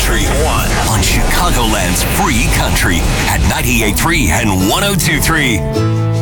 Country 1 on Chicagoland's Free Country at 98.3 and 102.3.